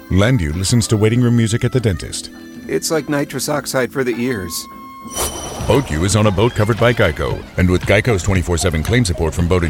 Landu listens to waiting room music at the dentist. It's like nitrous oxide for the ears. Boat U is on a boat covered by Geico. And with Geico's 24/7 claim support from boat